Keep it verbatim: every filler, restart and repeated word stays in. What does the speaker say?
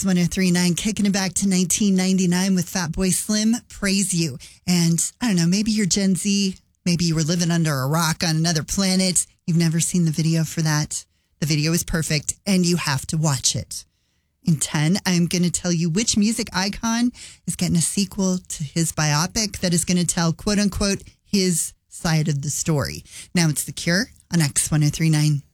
X one oh three point nine, kicking it back to nineteen ninety-nine with Fatboy Slim, Praise You. And I don't know, maybe you're Gen Z. Maybe you were living under a rock on another planet. You've never seen the video for that. The video is perfect, and you have to watch it. In ten, I'm going to tell you which music icon is getting a sequel to his biopic that is going to tell, quote unquote, his side of the story. Now it's The Cure on X one oh three point nine.